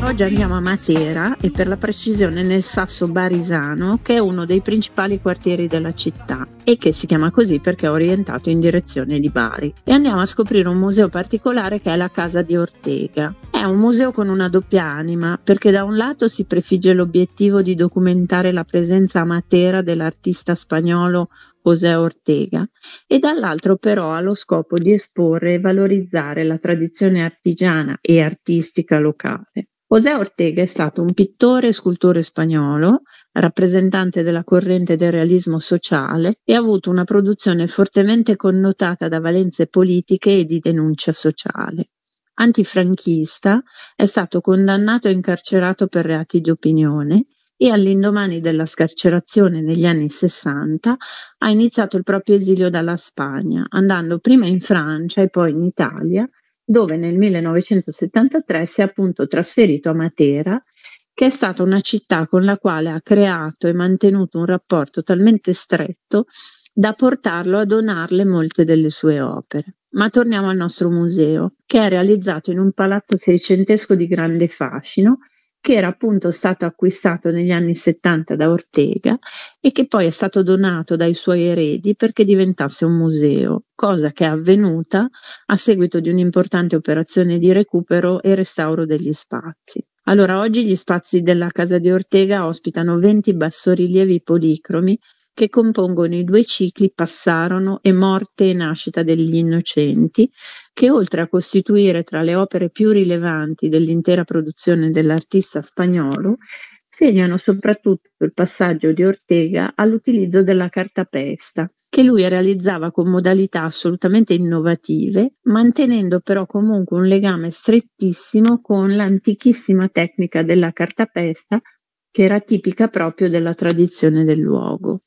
Oggi andiamo a Matera e per la precisione nel Sasso Barisano, che è uno dei principali quartieri della città e che si chiama così perché è orientato in direzione di Bari. E andiamo a scoprire un museo particolare che è la Casa di Ortega. È un museo con una doppia anima, perché da un lato si prefigge l'obiettivo di documentare la presenza a Matera dell'artista spagnolo José Ortega e dall'altro però ha lo scopo di esporre e valorizzare la tradizione artigiana e artistica locale. José Ortega è stato un pittore e scultore spagnolo, rappresentante della corrente del realismo sociale e ha avuto una produzione fortemente connotata da valenze politiche e di denuncia sociale. Antifranchista, è stato condannato e incarcerato per reati di opinione e all'indomani della scarcerazione negli anni 60 ha iniziato il proprio esilio dalla Spagna, andando prima in Francia e poi in Italia, dove nel 1973 si è appunto trasferito a Matera, che è stata una città con la quale ha creato e mantenuto un rapporto talmente stretto da portarlo a donarle molte delle sue opere. Ma torniamo al nostro museo, che è realizzato in un palazzo seicentesco di grande fascino, che era appunto stato acquistato negli anni 70 da Ortega e che poi è stato donato dai suoi eredi perché diventasse un museo, cosa che è avvenuta a seguito di un'importante operazione di recupero e restauro degli spazi. Allora, oggi gli spazi della Casa di Ortega ospitano 20 bassorilievi policromi che compongono i 2 cicli Passarono e Morte e Nascita degli Innocenti, che oltre a costituire tra le opere più rilevanti dell'intera produzione dell'artista spagnolo, segnano soprattutto il passaggio di Ortega all'utilizzo della cartapesta, che lui realizzava con modalità assolutamente innovative, mantenendo però comunque un legame strettissimo con l'antichissima tecnica della cartapesta, che era tipica proprio della tradizione del luogo.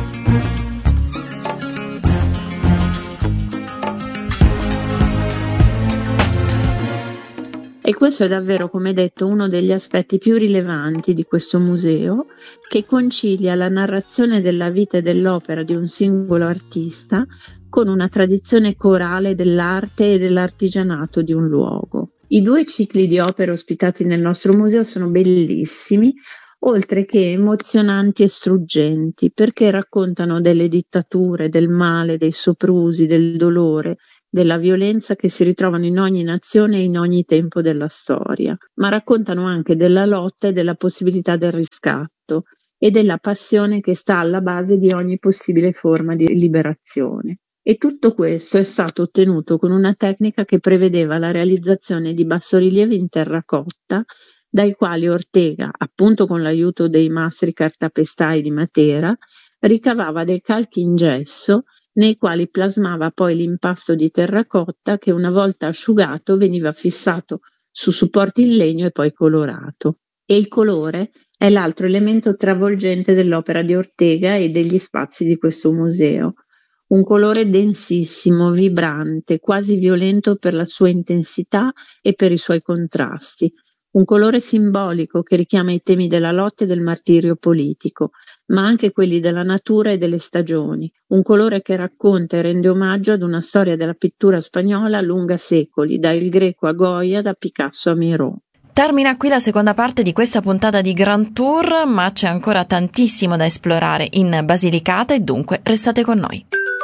E questo è davvero, come detto, uno degli aspetti più rilevanti di questo museo, che concilia la narrazione della vita e dell'opera di un singolo artista con una tradizione corale dell'arte e dell'artigianato di un luogo. I 2 cicli di opere ospitati nel nostro museo sono bellissimi, oltre che emozionanti e struggenti, perché raccontano delle dittature, del male, dei soprusi, del dolore, della violenza che si ritrovano in ogni nazione e in ogni tempo della storia, ma raccontano anche della lotta e della possibilità del riscatto e della passione che sta alla base di ogni possibile forma di liberazione. E tutto questo è stato ottenuto con una tecnica che prevedeva la realizzazione di bassorilievi in terracotta, dai quali Ortega, appunto con l'aiuto dei mastri cartapestai di Matera, ricavava dei calchi in gesso nei quali plasmava poi l'impasto di terracotta che una volta asciugato veniva fissato su supporti in legno e poi colorato. E il colore è l'altro elemento travolgente dell'opera di Ortega e degli spazi di questo museo. Un colore densissimo, vibrante, quasi violento per la sua intensità e per i suoi contrasti. Un colore simbolico che richiama i temi della lotta e del martirio politico, ma anche quelli della natura e delle stagioni. Un colore che racconta e rende omaggio ad una storia della pittura spagnola lunga secoli, da Il Greco a Goya, da Picasso a Miró. Termina qui la seconda parte di questa puntata di Grand Tour, ma c'è ancora tantissimo da esplorare in Basilicata e dunque restate con noi.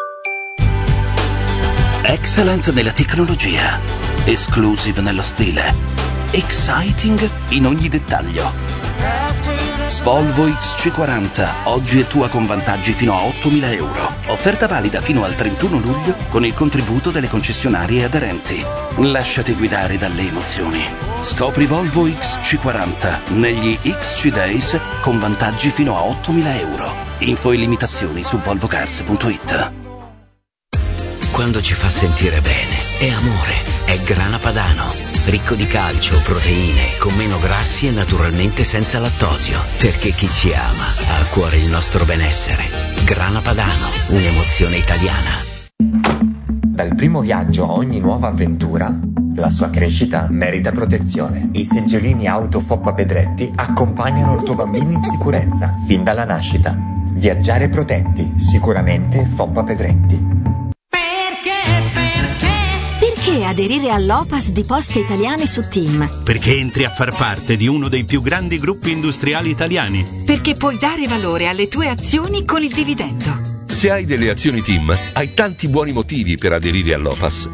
Excellent nella tecnologia, exclusive nello stile, exciting in ogni dettaglio. Volvo XC40, oggi è tua con vantaggi fino a 8.000 euro. Offerta valida fino al 31 luglio con il contributo delle concessionarie aderenti. Lasciati guidare dalle emozioni. Scopri Volvo XC40 negli XC Days con vantaggi fino a 8.000 euro. Info e limitazioni su volvocars.it. Quando ci fa sentire bene, è amore, è Grana Padano. Ricco di calcio, proteine, con meno grassi e naturalmente senza lattosio. Perché chi ci ama ha a cuore il nostro benessere. Grana Padano, un'emozione italiana. Dal primo viaggio a ogni nuova avventura, la sua crescita merita protezione. I seggiolini auto Foppa Pedretti accompagnano il tuo bambino in sicurezza fin dalla nascita. Viaggiare protetti, sicuramente Foppa Pedretti. Perché e aderire all'OPAS di Poste Italiane su TIM. Perché entri a far parte di uno dei più grandi gruppi industriali italiani. Perché puoi dare valore alle tue azioni con il dividendo. Se hai delle azioni TIM, hai tanti buoni motivi per aderire all'OPAS.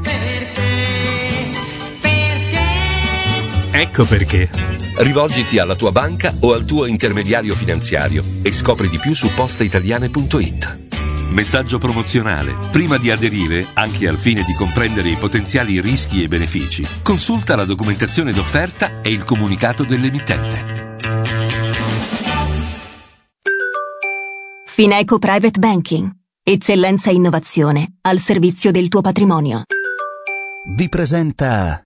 Ecco perché. Rivolgiti alla tua banca o al tuo intermediario finanziario e scopri di più su posteitaliane.it. Messaggio promozionale. Prima di aderire, anche al fine di comprendere i potenziali rischi e benefici, consulta la documentazione d'offerta e il comunicato dell'emittente. Fineco Private Banking. Eccellenza e innovazione al servizio del tuo patrimonio. Vi presenta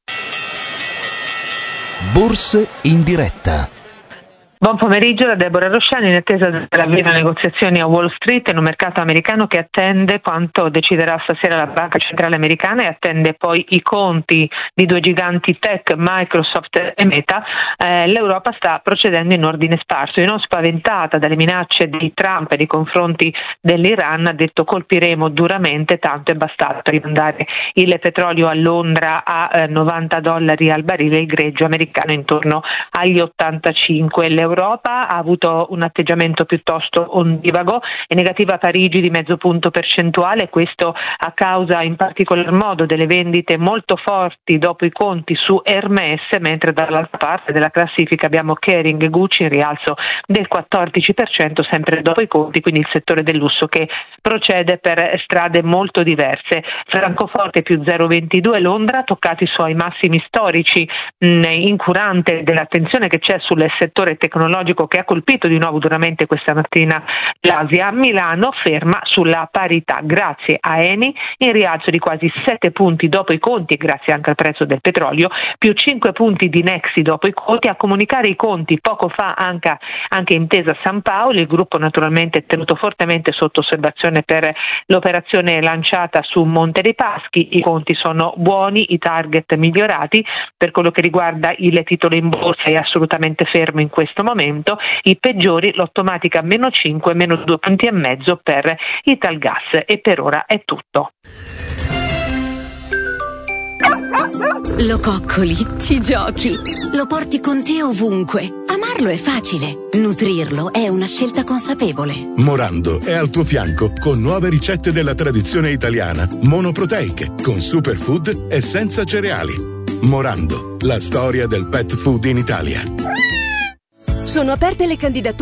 Borse in diretta. Buon pomeriggio da Deborah Rosciani, in attesa dell'avvio delle negoziazioni a Wall Street in un mercato americano che attende quanto deciderà stasera la Banca Centrale Americana e attende poi i conti di due giganti tech, Microsoft e Meta. L'Europa sta procedendo in ordine sparso e non spaventata dalle minacce di Trump nei confronti dell'Iran, ha detto colpiremo duramente, tanto è bastato rimandare il petrolio a Londra a $90 al barile, il greggio americano intorno agli 85. L'Europa ha avuto un atteggiamento piuttosto ondivago e negativa a Parigi di mezzo punto percentuale, questo a causa in particolar modo delle vendite molto forti dopo i conti su Hermès, mentre dall'altra parte della classifica abbiamo Kering e Gucci in rialzo del 14% sempre dopo i conti, quindi il settore del lusso che procede per strade molto diverse. Francoforte più 0,22, Londra toccati i suoi massimi storici, incurante dell'attenzione che c'è sul settore tecnologico che ha colpito di nuovo duramente questa mattina l'Asia. Milano ferma sulla parità grazie a Eni in rialzo di quasi 7 punti dopo i conti e grazie anche al prezzo del petrolio, più 5 punti di Nexi dopo i conti. A comunicare i conti poco fa anche Intesa San Paolo, il gruppo naturalmente è tenuto fortemente sotto osservazione per l'operazione lanciata su Monte dei Paschi. I conti sono buoni, i target migliorati. Per quello che riguarda il titolo in borsa è assolutamente fermo in questo momento, i peggiori l'Ottomatica meno 5, meno 2,5 punti per Italgas. E per ora è tutto. Lo coccoli, ci giochi, lo porti con te ovunque. Amarlo è facile, nutrirlo è una scelta consapevole. Morando è al tuo fianco con nuove ricette della tradizione italiana, monoproteiche, con superfood e senza cereali. Morando, la storia del pet food in Italia. Sono aperte le candidature